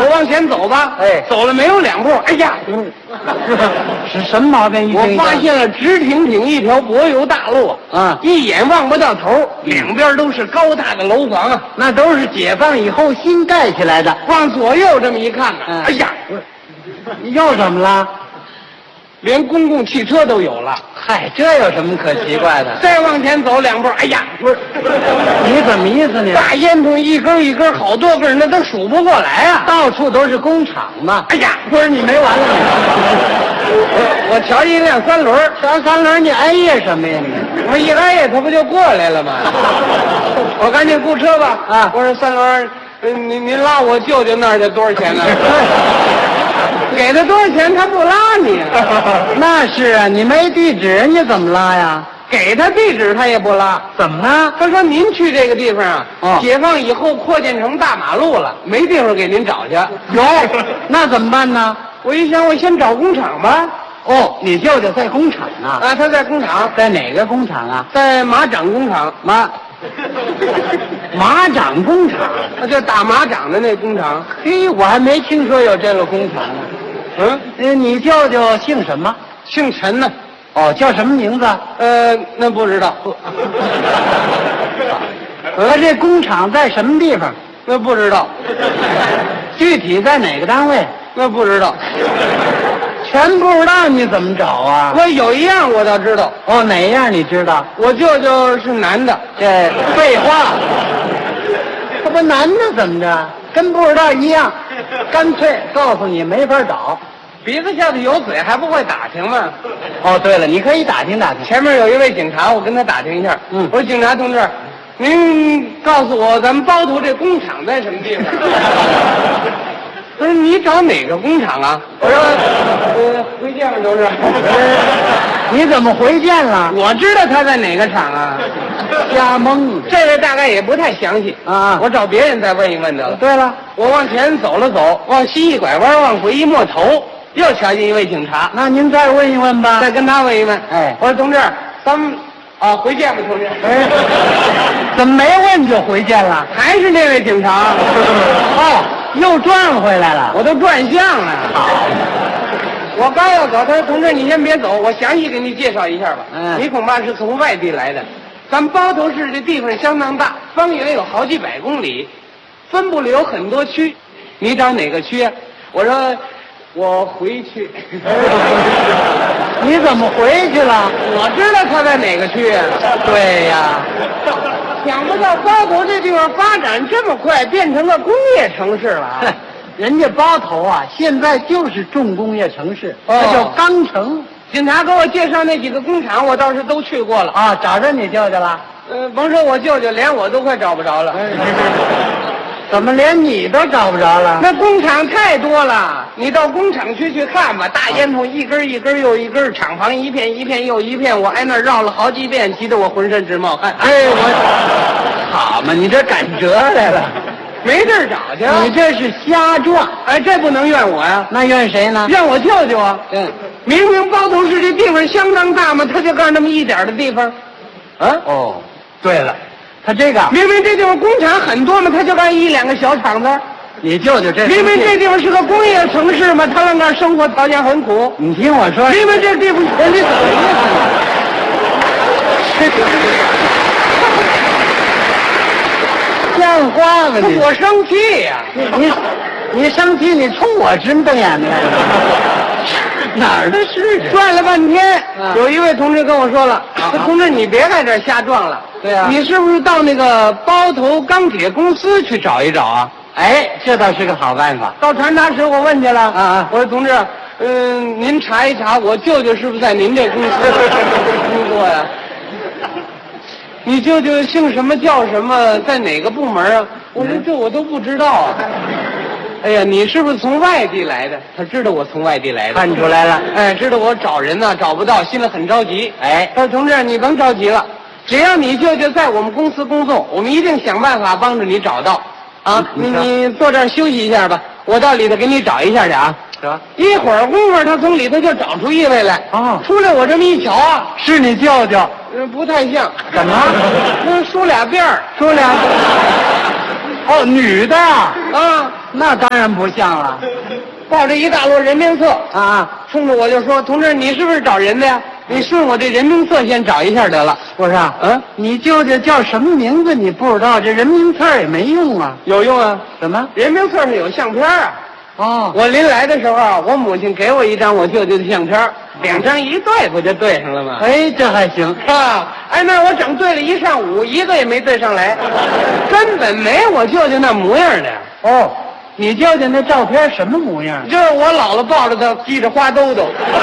往前走吧。 哎走了没有2步，哎呀， 是什么毛病？ 我发现了直挺挺一条柏油大路啊一眼望不到头，两边都是高大的楼房啊。 那都是解放以后新盖起来的。 往左右这么一看呢，哎呀， 又怎么了？ 连公共汽车都有了。 嗨，这有什么可奇怪的？ 再往前走2步，哎呀，不是， 你怎么意思呢？ 大烟囱一根一根，好多根，那都数不过来啊！ 到处都是工厂嘛。 哎呀， 不是你没完了我瞧一辆3轮， 瞧三轮，你哎呀什么呀你？ 我一哎呀，他不就过来了吗？我赶紧雇车吧。 啊我说3轮，您拉我舅舅那儿去多少钱呢？给他多少钱他不拉你？ 那是啊，你没地址，你怎么拉呀？ 给他地址他也不拉。 怎么了？ 他说您去这个地方啊， 哦解放以后扩建成大马路了，没地方给您找去。 有，那怎么办呢？ 我一想，我先找工厂吧。 哦，你舅舅在工厂啊？ 啊，他在工厂， 在哪个工厂啊？ 在马掌工厂， 马掌工厂。 那就打马掌的那工厂。 嘿，我还没听说有这个工厂呢。你舅舅姓什么？ 姓陈呢。 哦，叫什么名字？ 那不知道。 他这工厂在什么地方？ 那不知道。 具体在哪个单位？ 那不知道。 全不知道，你怎么找啊？ 我有一样我倒知道。 哦，哪样你知道？ 我舅舅是男的。 这废话，他不男的怎么着？跟不知道一样，干脆告诉你没法找。 鼻子下头有嘴还不会打听吗？ 哦，对了，你可以打听打听。 前面有一位警察，我跟他打听一下。 嗯我说警察同志，您告诉我咱们包头这工厂在什么地方？他说你找哪个工厂啊？我说回见了，同志。 你怎么回见了？ 我知道他在哪个厂啊， 瞎蒙。 这个大概也不太详细啊我找别人再问一问得了。 对了， 我往前走了走，往西一拐弯，往回一摸头，又瞧见一位警察。 那您再问一问吧。 再跟他问一问。 哎我说同志，咱们回见吧，同志。 哎，怎么没问就回见了？ 还是那位警察。 哦，又转回来了。 我都转向了。我刚要走，他说同志你先别走，我详细给你介绍一下吧。 嗯你恐怕是从外地来的。咱们包头市这地方相当大，方圆有好几百公里，分布了有很多区。你找哪个区啊？我说我回去。 你怎么回去了？ 我知道他在哪个区啊。 对呀， 想不到包头这地方发展这么快，变成了工业城市了啊。 人家包头啊，现在就是重工业城市， 哦那叫钢城警察给我介绍那几个工厂，我倒是都去过了。 啊。找着你舅舅了？ 甭说我舅舅，连我都快找不着了。 怎么连你都找不着了？ 那工厂太多了，你到工厂区去看吧，大烟囱一根一根又一根，厂房一片一片又一片，我挨那儿绕了好几遍，急得我浑身直冒汗。 哎，我好嘛，你这赶折来了， 没地儿找去啊。 你这是瞎撞。 哎，这不能怨我呀， 那怨谁呢？ 怨我舅舅啊。 嗯， 明明包头市这地方相当大嘛，他就干那么一点的地方。啊， 哦，对了，他这个， 明明这地方工厂很多嘛，他就干1-2个小厂子。 你舅舅这， 明明这地方是个工业城市嘛，他那儿生活条件很苦。 你听我说， 明明这地方，人家怎么意思？ 像话吗你？ 我生气呀、 你生气，你冲我直瞪眼的呀？哪儿的事啊？ 转了半天， 啊有一位同志跟我说了：“同志，你别在这儿瞎撞了。 对啊你是不是到那个包头钢铁公司去找一找啊？” 哎，这倒是个好办法。 到传达室我问去了。 啊我说同志，您查一查，我舅舅是不是在您这公司工作呀？你舅舅姓什么叫什么，在哪个部门啊？我说这我都不知道啊。哎呀，你是不是从外地来的？他知道我从外地来的， 看出来了。 哎，知道我找人呢找不到，心里很着急。 哎， 他说同志，你甭着急了，只要你舅舅在我们公司工作，我们一定想办法帮着你找到。啊，你坐这儿休息一下吧，我到里头给你找一下去啊。 得， 一会儿功夫，他从里头就找出一位来。 哦出来我这么一瞧啊， 是你舅舅？ 不太像。 怎么？ 梳俩辫儿说俩？哦，女的呀？ 啊， 那当然不像了抱着一大摞人名册， 啊！ 冲着我就说：“同志，你是不是找人的呀？你顺我这人名册先找一下得了。” 不是啊， 嗯， 你舅舅叫什么名字你不知道，这人名册也没用啊。 有用啊， 怎么？ 人名册上有相片啊。 哦， 我临来的时候啊，我母亲给我一张我舅舅的相片，2张一对，不就对上了吗？ 哎，这还行。 是吧？哎，那我整对了一上午，一个也没对上来，根本没我舅舅那模样的。 哦，你舅舅那照片什么模样？ 就是我姥姥抱着他，系着花兜兜。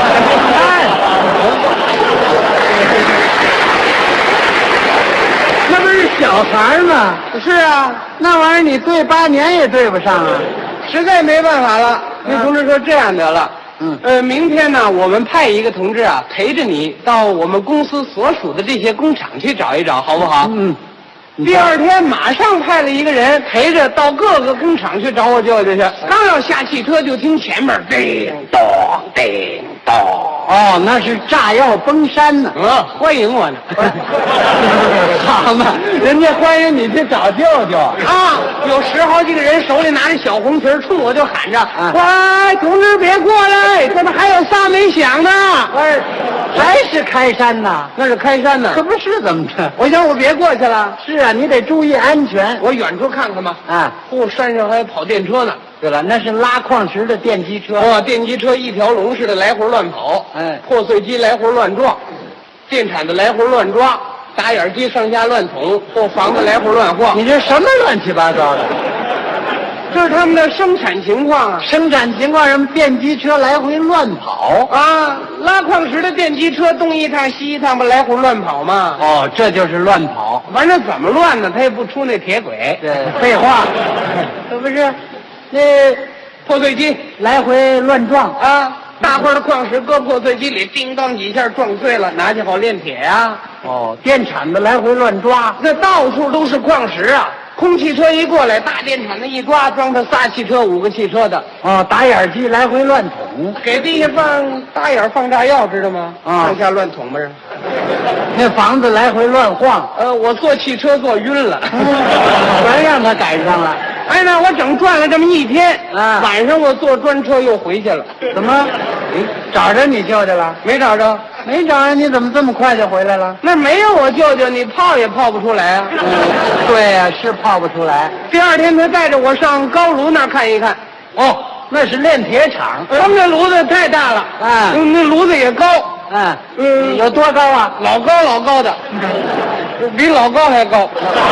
那不是小孩吗？ 是啊， 那玩意儿你对8年也对不上啊。 实在没办法了。那同志说这样得了，明天呢，我们派一个同志啊，陪着你到我们公司所属的这些工厂去找一找，好不好？第二天马上派了一个人陪着到各个工厂去找我舅舅去。刚要下汽车，就听前面叮咚叮咚。 哦，那是炸药崩山呢。 欢迎我呢。 好嘛，人家欢迎你去找舅舅啊！有10好几个人手里拿着小红旗，冲我就喊着：“ 喂， 同志别过来，这边还有仨没响呢。” 还是开山呐？ 那是开山呢。 可不是怎么着？ 我想我别过去了。 是啊，你得注意安全。 我远处看看吧。 啊， 山上还有跑电车呢。 对了，那是拉矿石的电机车。 电机车一条龙似的来回乱跑，破碎机来回乱撞，电铲子来回乱抓，打眼机上下乱捅，房子来回乱晃。 你这什么乱七八糟的？ 这是他们的生产情况啊！ 生产情况让电机车来回乱跑啊！拉矿石的电机车东一趟西一趟，不来回乱跑吗？ 哦，这就是乱跑。 反正怎么乱呢？他也不出那铁轨。 对，废话，这不是那破碎机来回乱撞啊！大块的矿石搁破碎机里，叮当几下撞碎了，拿去好炼铁呀。 哦，电铲子来回乱抓， 那到处都是矿石啊！空汽车一过来，大电铲子一抓，装上仨汽车、5个汽车的。 打眼机来回乱捅， 给地下打眼放炸药，知道吗？上下乱捅吧是。 那房子来回乱晃。 我坐汽车坐晕了， 全让他赶上了。 哎，那我整转了这么一天，晚上我坐专车又回去了。 怎么？找着你舅舅了？ 没找着。 没找着，你怎么这么快就回来了？ 那没有我舅舅，你泡也泡不出来啊。 对呀，是泡不出来。 第二天他带着我上高炉那儿看一看。 哦，那是炼铁厂。 他们那炉子太大了，那炉子也高。 有多高啊？ 老高的，比老高还高。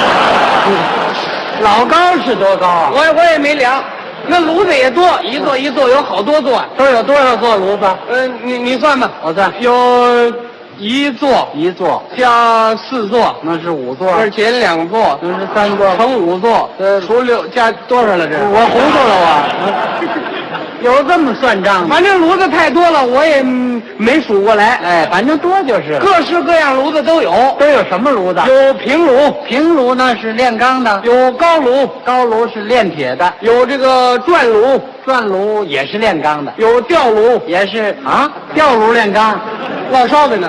老高是多高啊？ 我也没量。那炉子也多，一座有好多座。 都有多少座炉子？ 你算吧。 我算。 有一座加4座， 那是5座。 那减2座， 那是3座， 乘5座，除6加多少了？这我糊涂了我。有这么算账的？ 反正炉子太多了，我也没数过来。 哎，反正多就是了。 各式各样炉子都有。 都有什么炉子？ 有平炉， 平炉呢是炼钢的； 有高炉， 高炉是炼铁的； 有这个转炉， 转炉也是炼钢的； 有吊炉， 也是吊炉炼钢， 烙烧饼呢，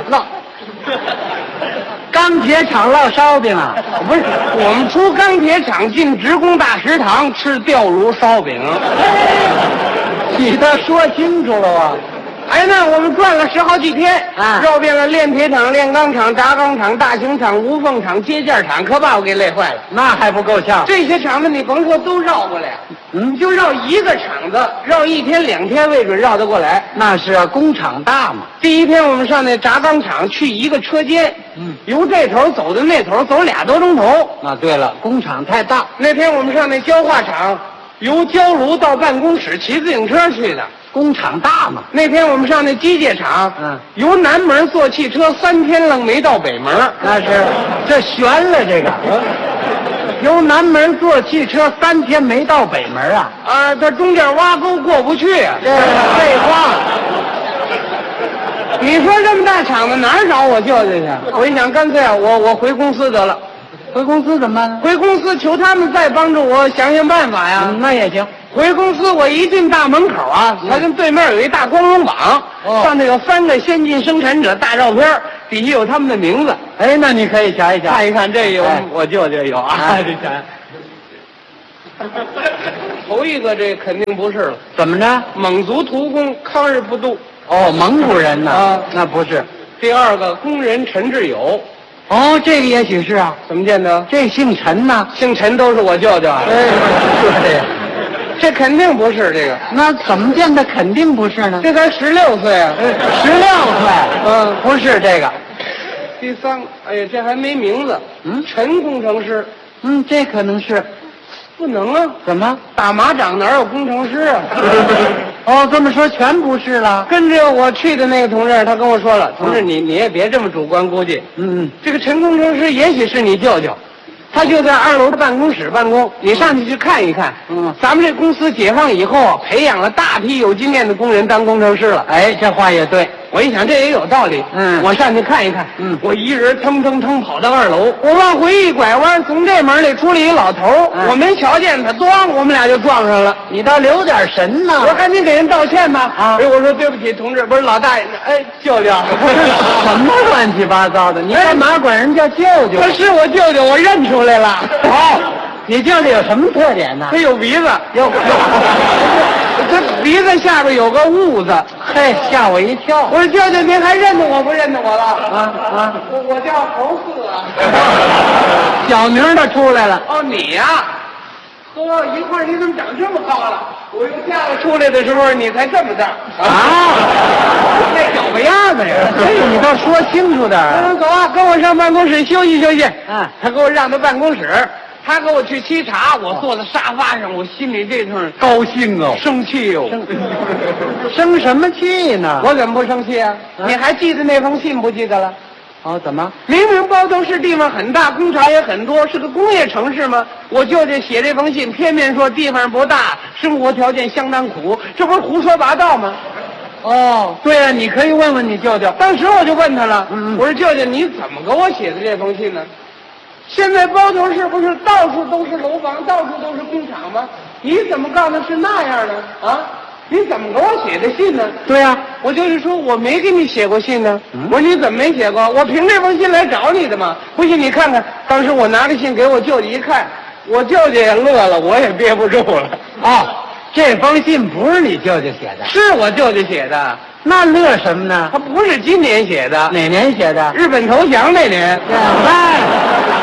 钢铁厂烙烧饼啊？ 不是，我们出钢铁厂进职工大食堂吃吊炉烧饼。 你倒说清楚了啊！ 哎，那我们转了10好几天，绕遍了炼铁厂、炼钢厂、轧钢厂、大型厂、无缝厂、接件厂，可把我给累坏了。 那还不够呛？ 这些厂子你甭说都绕过来，就绕一个厂子，绕1天2天未准绕得过来。 那是啊，工厂大嘛。 第一天我们上那轧钢厂去一个车间，由这头走到那头，走2多钟头。 那对了，工厂太大。 那天我们上那焦化厂，由焦炉到办公室骑自行车去的。 工厂大嘛。 那天我们上那机械厂，由南门坐汽车3天愣没到北门。 那是，这悬了这个。由南门坐汽车3天没到北门啊？ 他中间挖沟过不去啊。 这废话。 你说这么大厂子哪儿找我舅舅去？我一想，干脆我回公司得了。 回公司怎么办呢？ 回公司求他们再帮助我想想办法呀。 那也行。 回公司我一进大门口啊，他跟对面有一大光荣榜，上头有3个先进生产者大照片，底下有他们的名字。 哎，那你可以瞧一瞧， 看一看，这有我舅舅有啊，这瞧。 头一个这肯定不是了， 怎么着？ 蒙族屠工抗日不度。 哦，蒙古人呢？ 啊那不是。 第二个工人陈志友， 哦，这个也许是啊。 怎么见的？ 这姓陈呢？ 姓陈都是我舅舅啊。 对， 这肯定不是这个， 那怎么见的肯定不是呢？ 这才16岁啊。 16岁，不是这个。 第三个，哎呀，这还没名字。 嗯陈工程师， 这可能是。 不能啊， 怎么？ 打马掌哪有工程师啊？ 哦，这么说全不是了。 跟着我去的那个同志，他跟我说了，同志你也别这么主观估计，这个陈工程师也许是你舅舅，他就在2楼的办公室办公，你上去看一看。咱们这公司解放以后，培养了大批有经验的工人当工程师了。 哎，这话也对。 我一想这也有道理，我上去看一看。我一人腾跑到2楼，我往回一拐弯，从这门里出来一老头，我没瞧见他，咣，我们俩就撞上了。 你倒留点神呢。 我赶紧给人道歉吧。哎，我说对不起，同志，不是老大爷，哎，舅舅。 什么乱七八糟的？你干嘛管人叫舅舅？ 他是我舅舅，我认出来了。 哦，你舅舅有什么特点呢？ 他有鼻子， 有。 他鼻子下边有个痦子。 嘿，吓我一跳。 我说舅舅，您还认得我不认得我了？我叫侯四啊。 小名都出来了。 哦，你呀。呵，一会儿你怎么长这么高了？我用架子出来的时候，你才这么大啊！ 那脚巴丫子呀！ 嘿，你倒说清楚点。 走啊，跟我上办公室休息休息。 他给我让到办公室，他给我去沏茶，我坐在沙发上，我心里这通高兴哦， 生气哟。 生什么气呢？ 我怎么不生气啊？你还记得那封信不记得了？ 哦，怎么？ 明明包头市地方很大，工厂也很多，是个工业城市吗？我舅舅写这封信，偏偏说地方不大，生活条件相当苦，这不是胡说八道吗？ 哦，对啊，你可以问问你舅舅。 当时我就问他了，我说舅舅，你怎么给我写的这封信呢？现在包头市不是到处都是楼房，到处都是工厂吗？你怎么告诉是那样呢？啊？你怎么给我写的信呢？ 对呀， 我就是说我没给你写过信呢。我说你怎么没写过？我凭这封信来找你的嘛。不信你看看，当时我拿着信给我舅舅一看，我舅舅也乐了，我也憋不住了。 哦，这封信不是你舅舅写的？ 是我舅舅写的。 那乐什么呢？ 他不是今年写的。 哪年写的？ 日本投降那年。 哎。